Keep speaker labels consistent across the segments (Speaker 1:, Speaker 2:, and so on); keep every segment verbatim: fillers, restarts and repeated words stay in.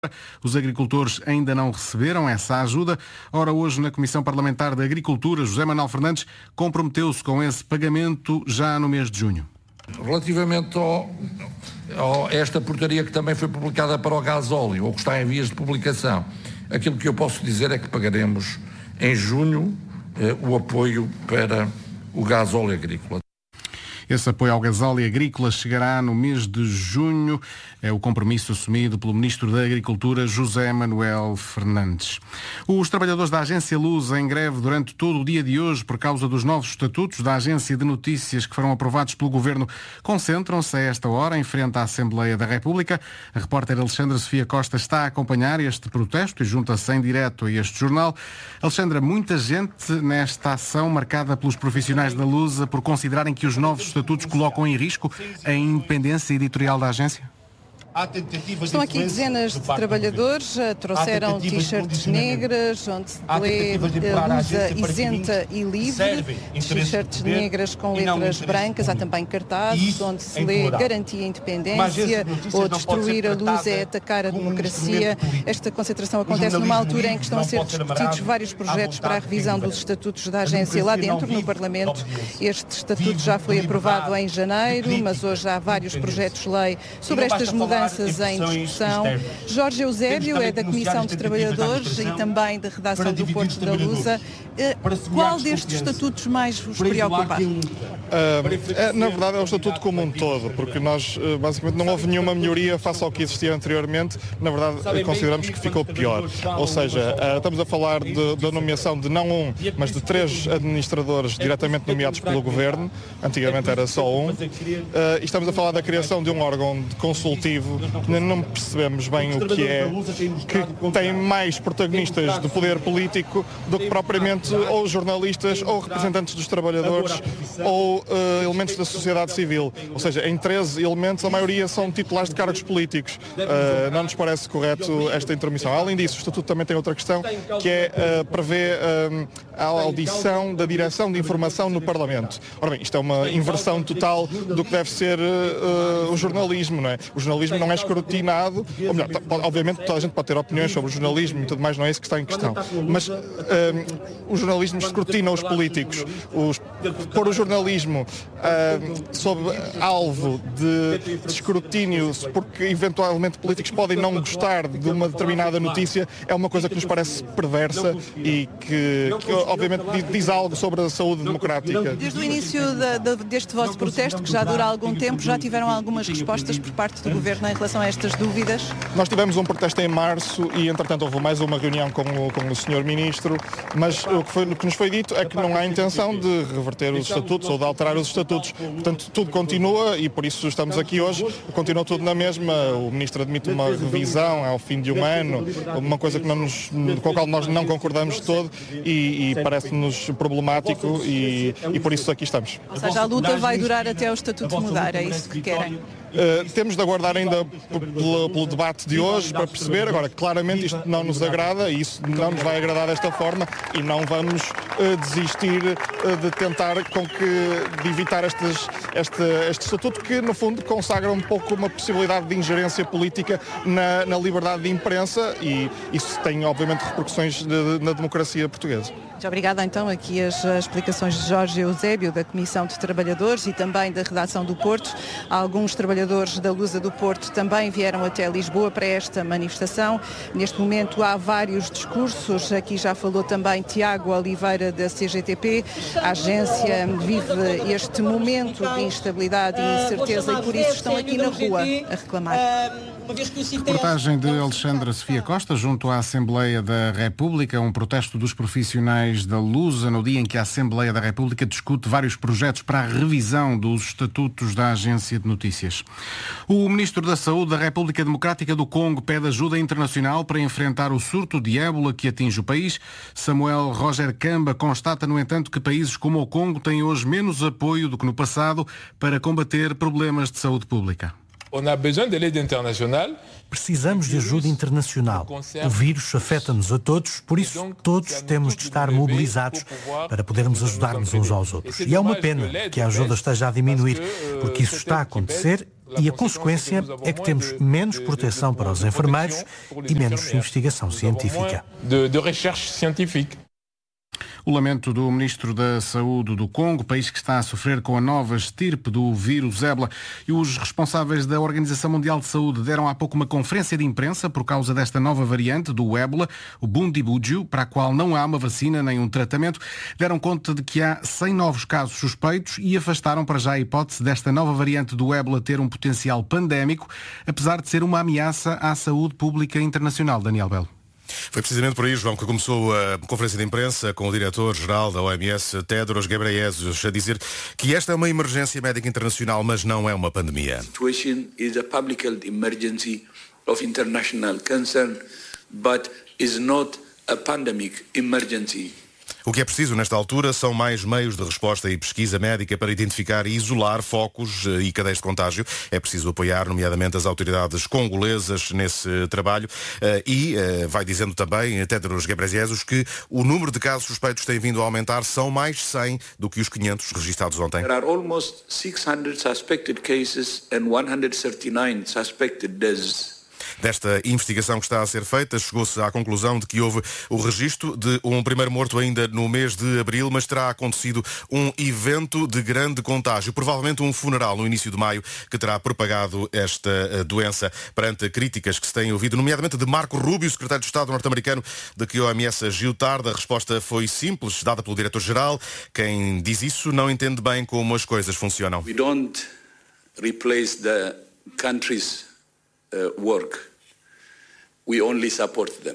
Speaker 1: Os agricultores ainda não receberam essa ajuda. Ora, hoje na Comissão Parlamentar da Agricultura, José Manuel Fernandes comprometeu-se com esse pagamento já no mês de junho.
Speaker 2: Relativamente ao, ao, a esta portaria que também foi publicada para o gasóleo, ou que está em vias de publicação, aquilo que eu posso dizer é que pagaremos em junho eh, o apoio para o gasóleo agrícola.
Speaker 1: Esse apoio ao gasóleo agrícola chegará no mês de junho. É o compromisso assumido pelo Ministro da Agricultura, José Manuel Fernandes. Os trabalhadores da Agência Lusa em greve durante todo o dia de hoje por causa dos novos estatutos da Agência de Notícias que foram aprovados pelo Governo concentram-se a esta hora em frente à Assembleia da República. A repórter Alexandra Sofia Costa está a acompanhar este protesto e junta-se em direto a este jornal. Alexandra, muita gente nesta ação marcada pelos profissionais da Lusa por considerarem que os novos estatutos colocam em risco a independência editorial da agência?
Speaker 3: Estão aqui dezenas de trabalhadores, trouxeram t-shirts negras, onde se lê Lusa isenta e livre, t-shirts negras com letras brancas, há também cartazes onde se lê garantia independência ou destruir a Lusa é atacar a democracia. Esta concentração acontece numa altura em que estão a ser discutidos vários projetos para a revisão dos estatutos da agência lá dentro, no Parlamento. Este estatuto já foi aprovado em janeiro, mas hoje há vários projetos de lei sobre estas mudanças em discussão. Jorge Eusébio é da Comissão de Trabalhadores e também da redação do Porto da Lusa. Qual destes estatutos mais vos preocupa?
Speaker 4: Uh, é, na verdade é o estatuto como um todo, porque nós basicamente não houve nenhuma melhoria face ao que existia anteriormente. Na verdade consideramos que ficou pior. Ou seja, uh, estamos a falar de, da nomeação de não um, mas de três administradores diretamente nomeados pelo Governo. Antigamente era só um. Uh, e estamos a falar da criação de um órgão consultivo. Não percebemos bem o que é, que tem mais protagonistas do poder político do que propriamente ou jornalistas ou representantes dos trabalhadores ou uh, elementos da sociedade civil. Ou seja, em treze elementos a maioria são titulares de cargos políticos. Uh, não nos parece correto esta intromissão. Além disso, o Estatuto também tem outra questão, que é uh, prevê uh, a audição da direção de informação no Parlamento. Ora bem, isto é uma inversão total do que deve ser uh, o jornalismo, não é? O jornalismo não é escrutinado, ou melhor, obviamente toda a gente pode ter opiniões sobre o jornalismo e tudo mais, não é isso que está em questão, mas um, o jornalismo escrutina os políticos. Os, pôr o jornalismo um, sob alvo de, de escrutínio, porque eventualmente políticos podem não gostar de uma determinada notícia, é uma coisa que nos parece perversa e que, que obviamente diz algo sobre a saúde democrática.
Speaker 3: Desde o início da, da, deste vosso protesto, que já dura algum tempo, já tiveram algumas respostas por parte do Governo em relação a estas dúvidas?
Speaker 4: Nós tivemos um protesto em março e, entretanto, houve mais uma reunião com o, com o senhor Ministro, mas o que, foi, o que nos foi dito é que não há intenção de reverter os estatutos ou de alterar os estatutos. Portanto, tudo continua e por isso estamos aqui hoje. Continua tudo na mesma. O Ministro admite uma revisão ao fim de um ano, uma coisa que não nos, com a qual nós não concordamos de todo e, e parece-nos problemático e, e por isso aqui estamos.
Speaker 3: Ou seja, a luta vai durar até o estatuto mudar, é isso que querem?
Speaker 4: Uh, temos de aguardar ainda pelo, pelo debate de hoje para perceber. Agora, claramente isto não nos agrada e isso não nos vai agradar desta forma e não vamos uh, desistir uh, de tentar com que, de evitar estes, este, este estatuto que, no fundo, consagra um pouco uma possibilidade de ingerência política na, na liberdade de imprensa e isso tem, obviamente, repercussões de, de, na democracia portuguesa.
Speaker 3: Muito obrigada, então, aqui as, as explicações de Jorge Eusébio, da Comissão de Trabalhadores e também da Redação do Porto. Alguns trabalhadores da Lusa do Porto também vieram até Lisboa para esta manifestação. Neste momento há vários discursos. Aqui já falou também Tiago Oliveira, da C G T P. A agência vive este momento de instabilidade e incerteza e por isso estão aqui na rua a reclamar.
Speaker 1: Reportagem de Alexandra Sofia Costa junto à Assembleia da República, um protesto dos profissionais da Lusa no dia em que a Assembleia da República discute vários projetos para a revisão dos estatutos da Agência de Notícias. O Ministro da Saúde da República Democrática do Congo pede ajuda internacional para enfrentar o surto de ébola que atinge o país. Samuel Roger Kamba constata, no entanto, que países como o Congo têm hoje menos apoio do que no passado para combater problemas de saúde pública.
Speaker 5: Precisamos de ajuda internacional. O vírus afeta-nos a todos, por isso todos temos de estar mobilizados para podermos ajudar-nos uns aos outros. E é uma pena que a ajuda esteja a diminuir, porque isso está a acontecer e a consequência é que temos menos proteção para os enfermeiros e menos investigação científica.
Speaker 1: O lamento do Ministro da Saúde do Congo, país que está a sofrer com a nova estirpe do vírus ébola, e os responsáveis da Organização Mundial de Saúde deram há pouco uma conferência de imprensa por causa desta nova variante do ébola, o Bundibugyo, para a qual não há uma vacina nem um tratamento. Deram conta de que há cem novos casos suspeitos e afastaram para já a hipótese desta nova variante do ébola ter um potencial pandémico, apesar de ser uma ameaça à saúde pública internacional. Daniel Belo.
Speaker 6: Foi precisamente por aí, João, que começou a conferência de imprensa com o diretor-geral da O M S, Tedros Ghebreyesus, a dizer que esta é uma emergência médica internacional, mas não é uma pandemia.
Speaker 7: A situation is a public health emergency of international concern, but is not a pandemic emergency.
Speaker 6: O que é preciso nesta altura são mais meios de resposta e pesquisa médica para identificar e isolar focos e cadeias de contágio. É preciso apoiar, nomeadamente, as autoridades congolesas nesse trabalho. E vai dizendo também Tedros Ghebreyesus que o número de casos suspeitos tem vindo a aumentar, são mais cem do que os quinhentos registados ontem.
Speaker 7: There are almost six hundred suspected cases and one hundred thirty-nine suspected deaths.
Speaker 6: Desta investigação que está a ser feita, chegou-se à conclusão de que houve o registro de um primeiro morto ainda no mês de abril, mas terá acontecido um evento de grande contágio, provavelmente um funeral no início de maio, que terá propagado esta doença. Perante críticas que se têm ouvido, nomeadamente de Marco Rubio, secretário de Estado norte-americano, de que a O M S agiu tarde, a resposta foi simples, dada pelo diretor-geral. Quem diz isso não entende bem como as coisas funcionam.
Speaker 7: We don't replace the country's uh, work. We only support them.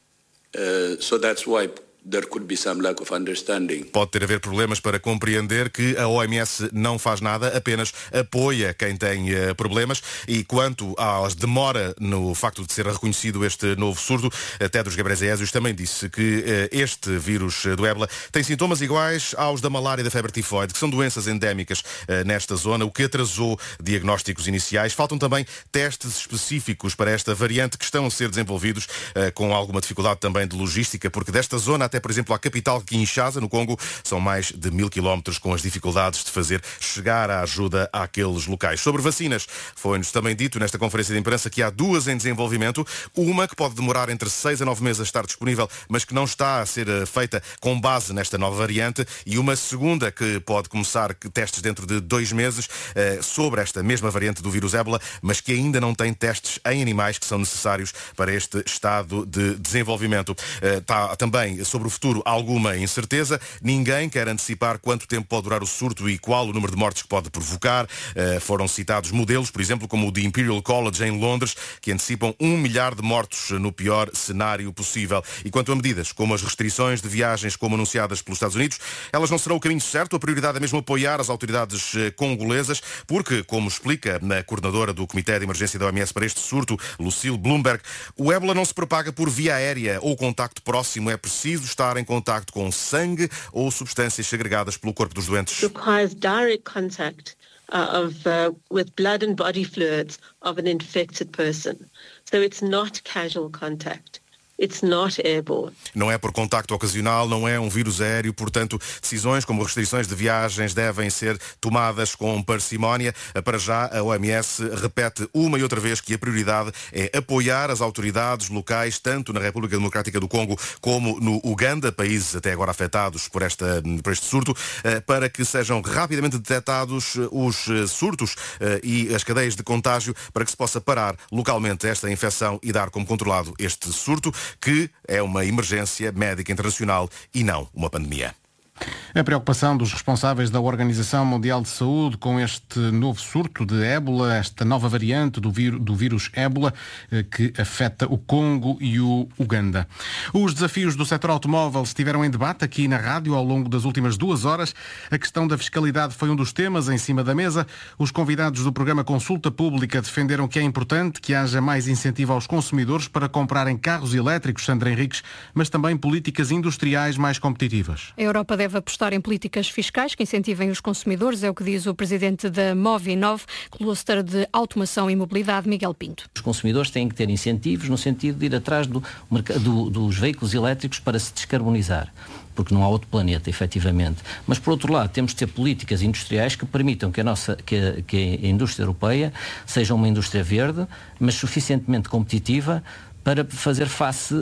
Speaker 7: Uh, so that's why there could be some lack of understanding.
Speaker 6: Pode ter a ver problemas para compreender que a O M S não faz nada, apenas apoia quem tem uh, problemas. E quanto à demora no facto de ser reconhecido este novo surdo, Tedros Ghebreyesus também disse que uh, este vírus do ébola tem sintomas iguais aos da malária e da febre tifoide, que são doenças endémicas uh, nesta zona, o que atrasou diagnósticos iniciais. Faltam também testes específicos para esta variante que estão a ser desenvolvidos uh, com alguma dificuldade também de logística, porque desta zona até, por exemplo, à capital Kinshasa, no Congo, são mais de mil quilómetros, com as dificuldades de fazer chegar a ajuda àqueles locais. Sobre vacinas, foi-nos também dito nesta conferência de imprensa que há duas em desenvolvimento, uma que pode demorar entre seis a nove meses a estar disponível, mas que não está a ser feita com base nesta nova variante, e uma segunda que pode começar testes dentro de dois meses eh, sobre esta mesma variante do vírus ébola, mas que ainda não tem testes em animais que são necessários para este estado de desenvolvimento. Eh, está também sobre Sobre o futuro, alguma incerteza. Ninguém quer antecipar quanto tempo pode durar o surto e qual o número de mortes que pode provocar. Uh, foram citados modelos, por exemplo, como o de Imperial College em Londres, que antecipam um milhar de mortos no pior cenário possível. E quanto a medidas, como as restrições de viagens como anunciadas pelos Estados Unidos, elas não serão o caminho certo. A prioridade é mesmo apoiar as autoridades congolesas, porque, como explica a coordenadora do Comitê de Emergência da O M S para este surto, Lucille Bloomberg, o ébola não se propaga por via aérea ou contacto próximo. É preciso estar em contacto com sangue ou substâncias segregadas pelo corpo dos doentes.
Speaker 8: Requires direct contact uh, of uh, with blood and body fluids of an infected person. So it's not casual contact. It's not airborne.
Speaker 6: Não é por contacto ocasional, não é um vírus aéreo, portanto, decisões como restrições de viagens devem ser tomadas com parcimónia. Para já, a O M S repete uma e outra vez que a prioridade é apoiar as autoridades locais, tanto na República Democrática do Congo como no Uganda, países até agora afetados por, esta, por este surto, para que sejam rapidamente detectados os surtos e as cadeias de contágio, para que se possa parar localmente esta infecção e dar como controlado este surto, que é uma emergência médica internacional e não uma pandemia.
Speaker 1: A preocupação dos responsáveis da Organização Mundial de Saúde com este novo surto de ébola, esta nova variante do, víru, do vírus ébola que afeta o Congo e o Uganda. Os desafios do setor automóvel estiveram em debate aqui na rádio ao longo das últimas duas horas. A questão da fiscalidade foi um dos temas em cima da mesa. Os convidados do programa Consulta Pública defenderam que é importante que haja mais incentivo aos consumidores para comprarem carros elétricos, Sandra Henriques, mas também políticas industriais mais competitivas.
Speaker 9: A Europa deve deve apostar em políticas fiscais que incentivem os consumidores, é o que diz o presidente da Movinov, cluster de automação e mobilidade, Miguel Pinto.
Speaker 10: Os consumidores têm que ter incentivos no sentido de ir atrás do, do, dos veículos elétricos para se descarbonizar, porque não há outro planeta, efetivamente. Mas, por outro lado, temos de ter políticas industriais que permitam que a, nossa, que a, que a indústria europeia seja uma indústria verde, mas suficientemente competitiva para fazer face uh,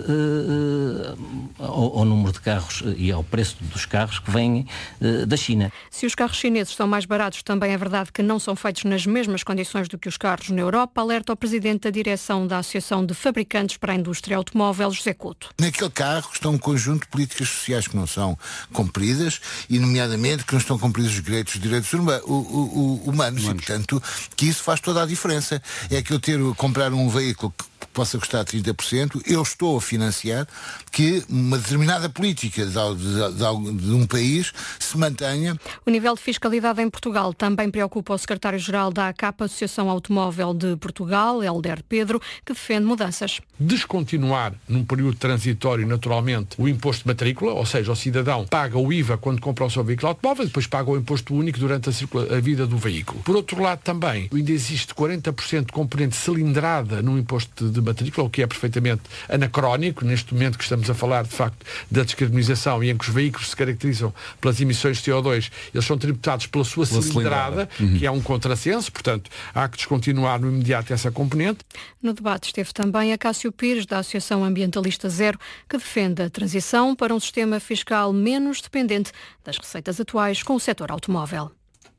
Speaker 10: uh, ao, ao número de carros e ao preço dos carros que vêm uh, da China.
Speaker 9: Se os carros chineses são mais baratos, também é verdade que não são feitos nas mesmas condições do que os carros na Europa, alerta o presidente da direção da Associação de Fabricantes para a Indústria Automóvel, José Couto.
Speaker 11: Naquele carro está um conjunto de políticas sociais que não são cumpridas e, nomeadamente, que não estão cumpridos os direitos, os direitos humanos, humanos, e, portanto, que isso faz toda a diferença. É que eu ter, comprar um veículo que possa custar trinta por cento, eu estou a financiar que uma determinada política de, de, de, de um país se mantenha.
Speaker 9: O nível de fiscalidade em Portugal também preocupa o secretário-geral da A C A P, Associação Automóvel de Portugal, Helder Pedro, que defende mudanças.
Speaker 2: Descontinuar, num período transitório, naturalmente, o imposto de matrícula, ou seja, o cidadão paga o I V A quando compra o seu veículo automóvel, depois paga o imposto único durante a, circula- a vida do veículo. Por outro lado, também, ainda existe quarenta por cento de componente cilindrada no imposto de matrícula, o que é perfeitamente anacrónico, neste momento que estamos a falar, de facto, da descarbonização e em que os veículos se caracterizam pelas emissões de C O dois, eles são tributados pela sua pela cilindrada, cilindrada. Uhum. Que é um contrassenso, portanto, há que descontinuar no imediato essa componente.
Speaker 9: No debate esteve também a Cássio Pires, da Associação Ambientalista Zero, que defende a transição para um sistema fiscal menos dependente das receitas atuais com o setor automóvel.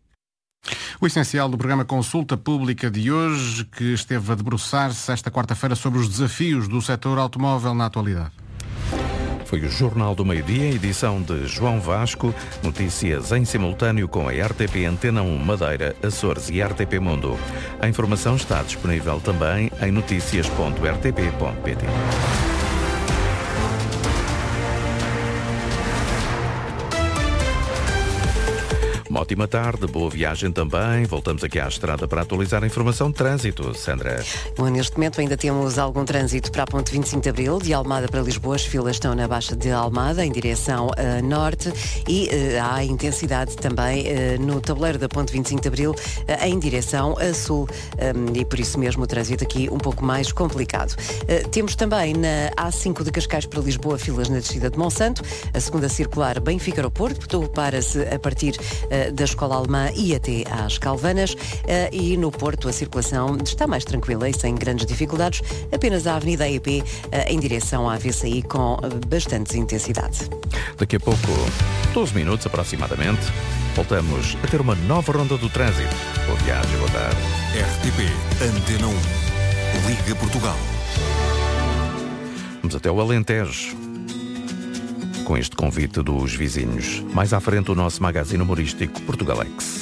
Speaker 1: O essencial do programa Consulta Pública de hoje, que esteve a debruçar-se esta quarta-feira sobre os desafios do setor automóvel na atualidade.
Speaker 12: Foi o Jornal do Meio-Dia, edição de João Vasco. Notícias em simultâneo com a R T P Antena um Madeira, Açores e R T P Mundo. A informação está disponível também em notícias ponto r t p ponto p t. Uma ótima tarde, boa viagem também. Voltamos aqui à estrada para atualizar a informação de trânsito. Sandra.
Speaker 13: Bom, neste momento ainda temos algum trânsito para a ponte vinte e cinco de Abril, de Almada para Lisboa. As filas estão na Baixa de Almada, em direção a norte, e uh, há intensidade também uh, no tabuleiro da ponte vinte e cinco de Abril, uh, em direção a sul. Um, e por isso mesmo o trânsito aqui um pouco mais complicado. Uh, temos também na A cinco de Cascais para Lisboa filas na descida de Monsanto. A segunda circular Benfica-Aeroporto para-se a partir uh, da Escola Alemã e até às Calvanas, e no Porto a circulação está mais tranquila e sem grandes dificuldades, apenas a Avenida E P em direção à V C I com bastante intensidade.
Speaker 12: Daqui a pouco, doze minutos aproximadamente, voltamos a ter uma nova ronda do trânsito. Boa viagem, boa tarde.
Speaker 14: R T P Antena um, Liga Portugal.
Speaker 12: Vamos até o Alentejo com este convite dos vizinhos. Mais à frente o nosso magazine humorístico Portugalex.